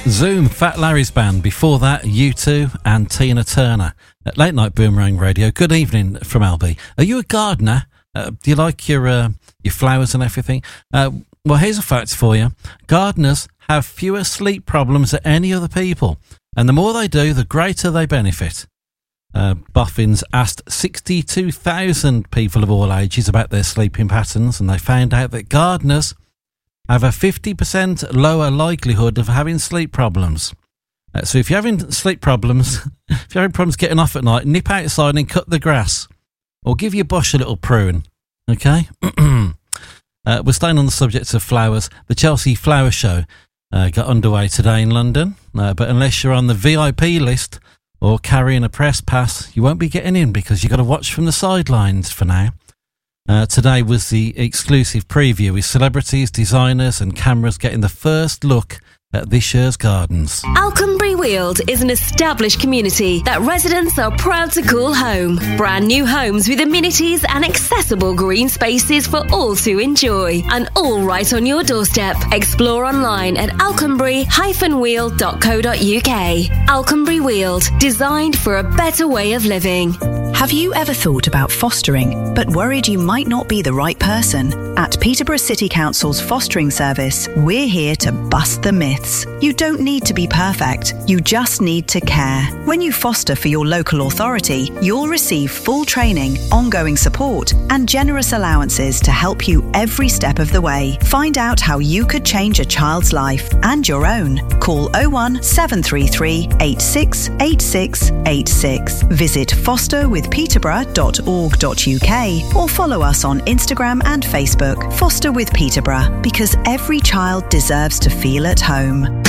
Zoom, Fat Larry's band. Before that, U2 and Tina Turner. At Late Night Boomerang Radio. Good evening from LB. Are you a gardener? Do you like your flowers and everything? Well, here's a fact for you. Gardeners have fewer sleep problems than any other people. And the more they do, the greater they benefit. Boffins asked 62,000 people of all ages about their sleeping patterns, and they found out that gardeners have a 50% lower likelihood of having sleep problems. So if you're having sleep problems, if you're having problems getting off at night, nip outside and cut the grass, or give your bush a little prune, okay? We're staying on the subject of flowers. The Chelsea Flower Show got underway today in London, but unless you're on the VIP list or carrying a press pass, you won't be getting in because you've got to watch from the sidelines for now. Today was the exclusive preview with celebrities, designers and cameras getting the first look at this year's gardens. Alconbury Weald is an established community that residents are proud to call home. Brand new homes with amenities and accessible green spaces for all to enjoy. And all right on your doorstep. Explore online at alconbury-weald.co.uk. Alconbury Weald, designed for a better way of living. Have you ever thought about fostering, but worried you might not be the right person? At Peterborough City Council's fostering service, we're here to bust the myths. You don't need to be perfect, you just need to care. When you foster for your local authority, you'll receive full training, ongoing support, and generous allowances to help you every step of the way. Find out how you could change a child's life and your own. Call 01 733 86 86 86. Visit fosterwithpeterborough.org.uk or follow us on Instagram and Facebook. Foster with Peterborough, because every child deserves to feel at home.